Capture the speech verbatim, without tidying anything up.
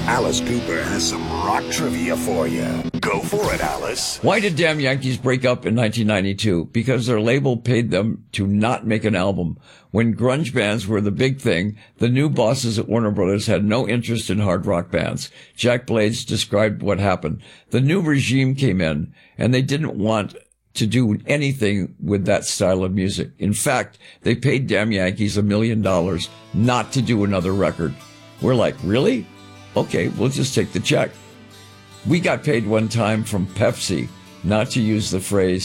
Alice Cooper has some rock trivia for you. Go for it, Alice. Why did Damn Yankees break up in nineteen ninety-two? Because their label paid them to not make an album. When grunge bands were the big thing, the new bosses at Warner Brothers had no interest in hard rock bands. Jack Blades described what happened. The new regime came in, and they didn't want to do anything with that style of music. In fact, they paid Damn Yankees a million dollars not to do another record. We're like, really? Okay, we'll just take the check. We got paid one time from Pepsi not to use the phrase